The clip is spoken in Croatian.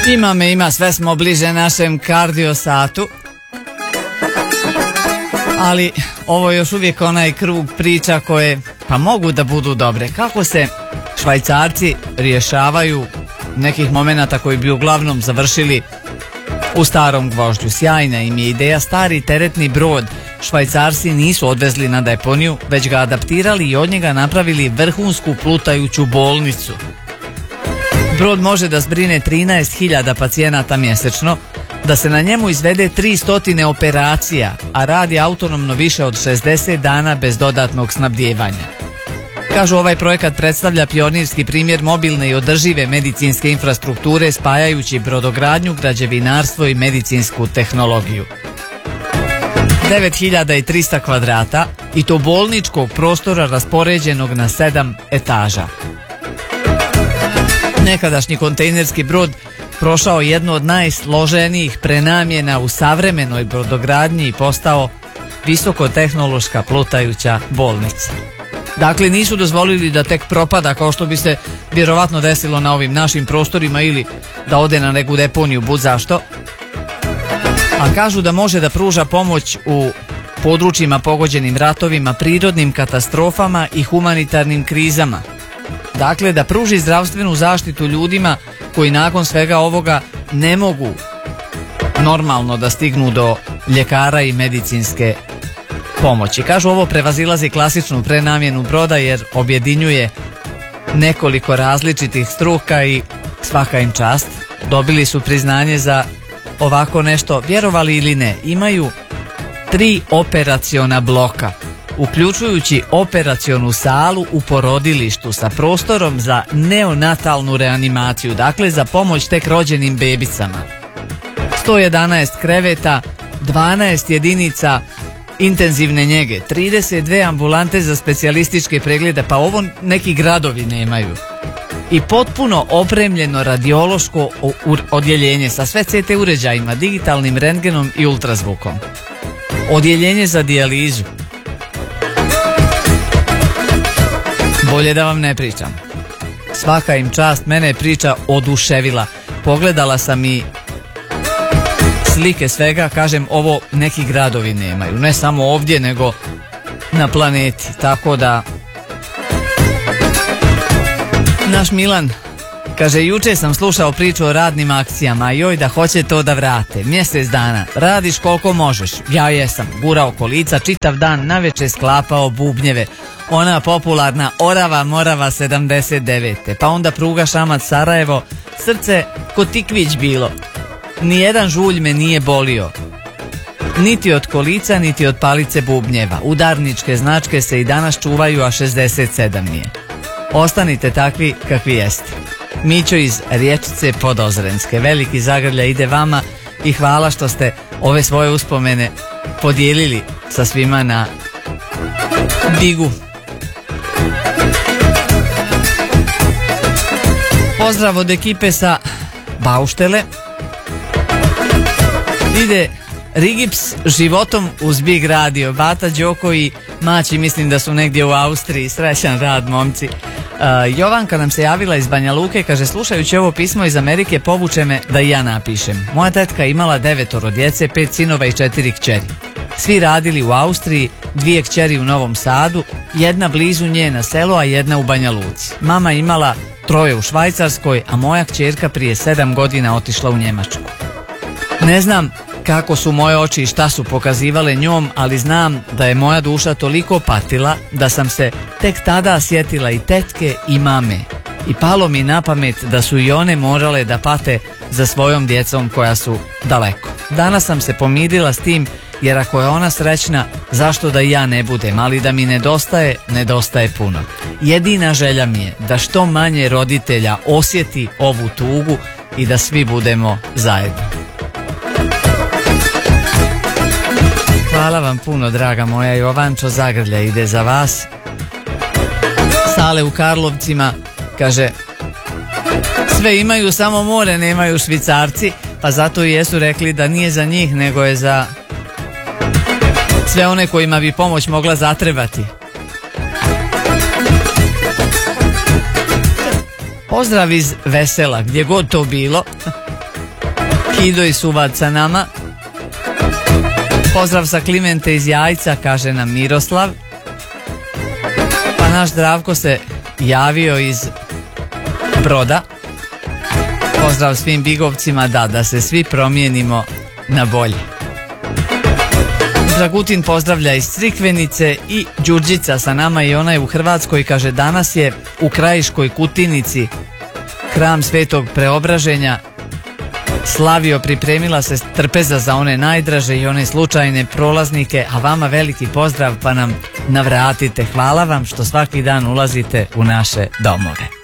Ima, sve smo bliže našem kardio satu. Ali ovo je još uvijek onaj krug priča koje pa mogu da budu dobre. Kako se Švajcarci rješavaju nekih momenata koji bi uglavnom završili u starom gvožđu. Sjajna im je ideja, stari teretni brod Švajcarci nisu odvezli na deponiju, već ga adaptirali i od njega napravili vrhunsku plutajuću bolnicu. Brod može da zbrine 13.000 pacijenata mjesečno, da se na njemu izvede 300 operacija, a radi autonomno više od 60 dana bez dodatnog snabdijevanja. Kažu, ovaj projekat predstavlja pionirski primjer mobilne i održive medicinske infrastrukture spajajući brodogradnju, građevinarstvo i medicinsku tehnologiju. 9300 kvadrata i to bolničkog prostora raspoređenog na 7 etaža. Nekadašnji kontejnerski brod prošao jednu od najsloženijih prenamjena u savremenoj brodogradnji i postao visokotehnološka plutajuća bolnica. Dakle, nisu dozvolili da tek propada kao što bi se vjerovatno desilo na ovim našim prostorima ili da ode na neku deponiju, bud zašto. A kažu da može da pruža pomoć u područjima pogođenim ratovima, prirodnim katastrofama i humanitarnim krizama. Dakle, da pruži zdravstvenu zaštitu ljudima koji nakon svega ovoga ne mogu normalno da stignu do ljekara i medicinske pomoći. Kažu, ovo prevazilazi klasičnu prenamjenu broda jer objedinjuje nekoliko različitih struka i svaka im čast. Dobili su priznanje za ovako nešto, vjerovali ili ne. Imaju 3 operaciona bloka, uključujući operacionu salu u porodilištu sa prostorom za neonatalnu reanimaciju, dakle za pomoć tek rođenim bebicama. 111 kreveta, 12 jedinica intenzivne njege, 32 ambulante za specijalističke preglede, pa ovo neki gradovi nemaju. I potpuno opremljeno radiološko odjeljenje sa sve CT uređajima, digitalnim rentgenom i ultrazvukom. Odjeljenje za dijalizu. Bolje da vam ne pričam. Svaka im čast, mene je priča oduševila. Pogledala sam i slike svega, kažem, ovo neki gradovi nemaju. Ne samo ovdje, nego na planeti. Tako da naš Milan kaže, juče sam slušao priču o radnim akcijama, joj da hoće to da vrate. Mjesec dana, radiš koliko možeš. Ja jesam, gurao kolica, čitav dan, navečer sklapao bubnjeve. Ona popularna Orava Morava 79. Pa onda pruga Šamac Sarajevo, srce ko tikvić bilo. Nijedan žulj me nije bolio. Niti od kolica, niti od palice bubnjeva. Udarničke značke se i danas čuvaju, a 67 je. Ostanite takvi kakvi jeste. Mićo iz Riječice Podozrenske. Veliki zagrlja ide vama i hvala što ste ove svoje uspomene podijelili sa svima na Bigu. Pozdrav od ekipe sa Bauštele. Ide Rigips životom uz Big Radio. Bata, Đoko i Maći mislim da su negdje u Austriji. Srećan rad, momci. Jovanka nam se javila iz Banja Luke, kaže, slušajući ovo pismo iz Amerike povuče me da i ja napišem. Moja tetka imala 9 djece, 5 sinova i 4 kćeri. Svi radili u Austriji, 2 kćeri u Novom Sadu, jedna blizu nje na selu, a jedna u Banja Luci. Mama imala 3 u Švajcarskoj, a moja kćerka prije 7 godina otišla u Njemačku. Ne znam kako su moje oči i šta su pokazivale njom, ali znam da je moja duša toliko patila da sam se tek tada sjetila i tetke i mame. I palo mi na pamet da su i one morale da pate za svojom djecom koja su daleko. Danas sam se pomirila s tim, jer ako je ona srećna, zašto da i ja ne budem, ali da mi nedostaje puno. Jedina želja mi je da što manje roditelja osjeti ovu tugu i da svi budemo zajedno. Hvala vam puno, draga moja. Jovančo, zagrlja ide za vas. Sale u Karlovcima kaže, sve imaju, samo more nemaju Švicarci, pa zato i jesu rekli da nije za njih, nego je za sve one kojima bi pomoć mogla zatrebati. Pozdrav iz Vesela, gdje god to bilo. Ido i Suvac sa nama. Pozdrav sa Klimente iz Jajca, kaže nam Miroslav. Pa naš Zdravko se javio iz Broda. Pozdrav svim Bigovcima, da se svi promijenimo na bolje. Dragutin pozdravlja iz Crikvenice i Đurđica sa nama i ona je u Hrvatskoj, kaže danas je u Krajiškoj Kutinici hram Svetog Preobraženja slavio, pripremila se trpeza za one najdraže i one slučajne prolaznike, a vama veliki pozdrav pa nam navratite. Hvala vam što svaki dan ulazite u naše domove.